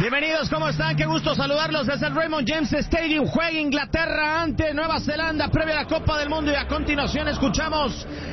Bienvenidos, ¿cómo están? Qué gusto saludarlos desde el Raymond James Stadium. Juega Inglaterra ante Nueva Zelanda previa a la Copa del Mundo y a continuación escuchamos